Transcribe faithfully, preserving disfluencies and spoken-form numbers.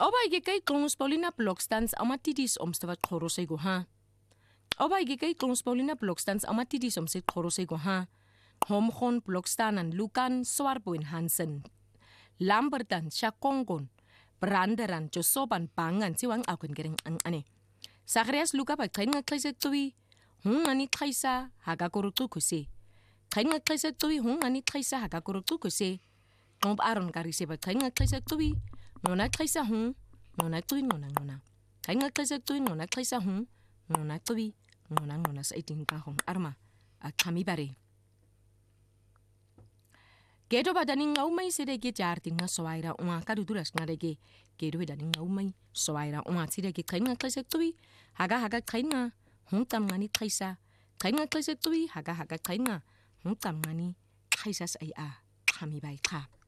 Oba ikikay klongs Paulina Blokstans amatidis omste wat khorose go ha. Oba ikikay klongs Paulina Blokstans amatidis omste khorose go ha. Homgon Blokstan en Lukan Swarboen Hansen. Lambertan Shakongon. Branderan Josoban Bangan siwang akwen gering ang ane. Sagreas Luka ba kain nga kaisa tuwi. Hung ani kaisa hagakurutu kuse. Kain nga kaisa tuwi hung ani kaisa hagakurutu kuse. Ngob aron karise ba kain nga kaisa tuwi. Nona kaisa hung, nona tuwi nona nona. Kain nga kaisa tuwi nona kaisa hung, nona tuwi nona nona sa iting kahong arma at kami bare. Kedo ba daning ngaumay sirege jarting nga soaira unga kaduduras nga rege. Kedo ba daning ngaumay soaira unga sirege kain nga kaisa tuwi. Haga haga kain nga hung tam nga ni kaisa. Kain nga kaisa tuwi haga haga kain nga hung tam nga ni kaisa sa ay a kami bay ka.